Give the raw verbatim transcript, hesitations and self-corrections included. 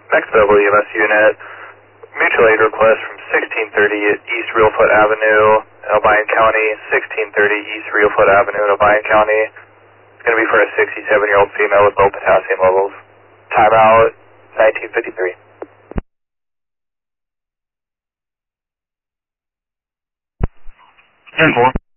Next available E M S unit, mutual aid request from sixteen thirty East Reelfoot Avenue in Obion County, sixteen thirty East Reelfoot Avenue in Obion County. It's going to be for a sixty-seven-year-old female with low potassium levels. Timeout, nineteen fifty-three. ten four.